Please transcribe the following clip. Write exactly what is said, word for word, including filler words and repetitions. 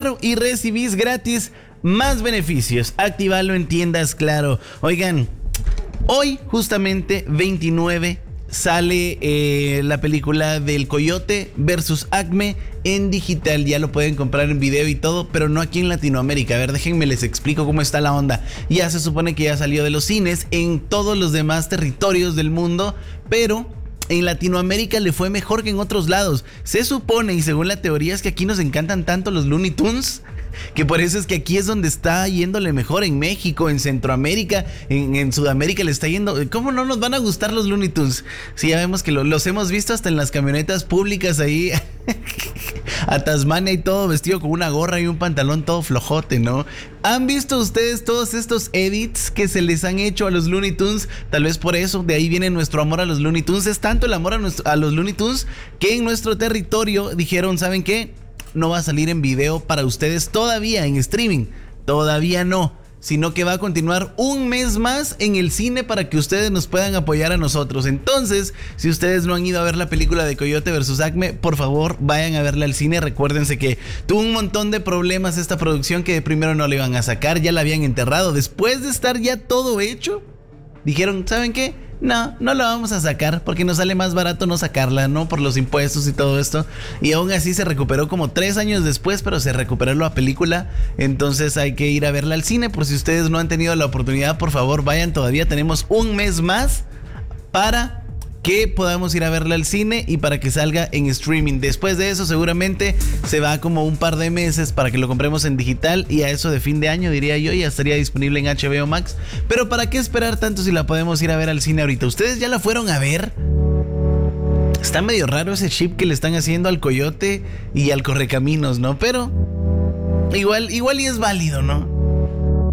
Claro y recibís gratis más beneficios. Activalo en tiendas Claro. Oigan, hoy justamente veintinueve sale eh, la película del Coyote versus Acme en digital. Ya lo pueden comprar en video y todo, pero no aquí en Latinoamérica. A ver, déjenme les explico cómo está la onda. Ya se supone que ya salió de los cines en todos los demás territorios del mundo, pero en Latinoamérica le fue mejor que en otros lados. Se supone, y según la teoría, es que aquí nos encantan tanto los Looney Tunes, que por eso es que aquí es donde está yéndole mejor. En México, en Centroamérica, en, en Sudamérica le está yendo. ¿Cómo no nos van a gustar los Looney Tunes? Sí, ya vemos que lo, los hemos visto hasta en las camionetas públicas ahí a Tasmania y todo vestido con una gorra y un pantalón todo flojote, ¿no? ¿Han visto ustedes todos estos edits que se les han hecho a los Looney Tunes? Tal vez por eso, de ahí viene nuestro amor a los Looney Tunes. Es tanto el amor a, nuestro, a los Looney Tunes que en nuestro territorio dijeron, ¿saben qué? No va a salir en video para ustedes todavía en streaming, todavía no, sino que va a continuar un mes más en el cine para que ustedes nos puedan apoyar a nosotros. Entonces, si ustedes no han ido a ver la película de Coyote versus Acme, por favor vayan a verla al cine. Recuérdense que tuvo un montón de problemas esta producción, que de primero no la iban a sacar, ya la habían enterrado. Después de estar ya todo hecho, dijeron, ¿saben qué? No, no la vamos a sacar porque nos sale más barato no sacarla, ¿no? Por los impuestos y todo esto. Y aún así se recuperó como tres años después, pero se recuperó la película. Entonces hay que ir a verla al cine. Por si ustedes no han tenido la oportunidad, por favor vayan. Todavía tenemos un mes más para que podamos ir a verla al cine y para que salga en streaming. Después de eso seguramente se va como un par de meses para que lo compremos en digital, y a eso de fin de año, diría yo, ya estaría disponible en H B O Max. Pero ¿para qué esperar tanto si la podemos ir a ver al cine ahorita? ¿Ustedes ya la fueron a ver? Está medio raro ese chip que le están haciendo al Coyote y al Correcaminos, ¿no? Pero igual, igual y es válido, ¿no?